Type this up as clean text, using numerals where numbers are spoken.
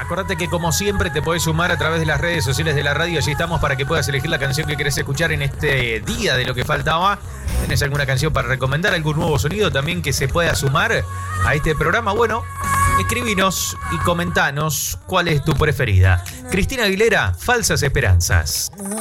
Acordate que como siempre te podés sumar a través de las redes sociales de la radio. Allí estamos para que puedas elegir la canción que querés escuchar en este día de lo que faltaba. ¿Tenés alguna canción para recomendar? ¿Algún nuevo sonido también que se pueda sumar a este programa? Bueno, escribinos y comentanos cuál es tu preferida. Cristina Aguilera, Falsas Esperanzas.